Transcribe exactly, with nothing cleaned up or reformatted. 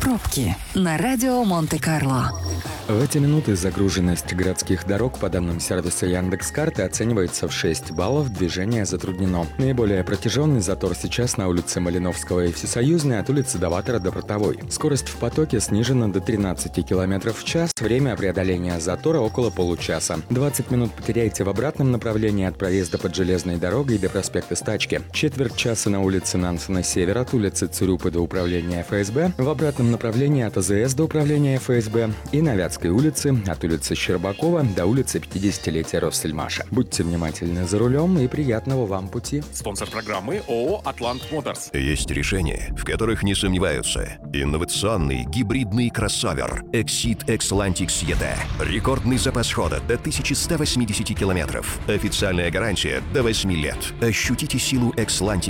Пробки на радио Монте-Карло. В эти минуты загруженность городских дорог по данным сервиса Яндекс.Карты оценивается в шесть баллов, движение затруднено. Наиболее протяженный затор сейчас на улице Малиновского и Всесоюзной от улицы Доватора до Портовой. Скорость в потоке снижена до тринадцати километров в час, время преодоления затора около получаса. двадцать минут потеряете в обратном направлении от проезда под железной дорогой до проспекта Стачки. Четверть часа на улице Нансена-Север от улицы Цурюпы до управления эф эс бэ, в обратном направлении от а зэ эс до управления эф эс бэ и на Вятской улице от улицы Щербакова до улицы пятидесятилетия Россельмаша. Будьте внимательны за рулем и приятного вам пути. Спонсор программы ООО «Атлант Моторс». Есть решения, в которых не сомневаются. Инновационный гибридный кроссовер Exit Xlantic и ти. Рекордный запас хода до тысячи ста восьмидесяти километров. Официальная гарантия до восьми лет. Ощутите силу Xlantic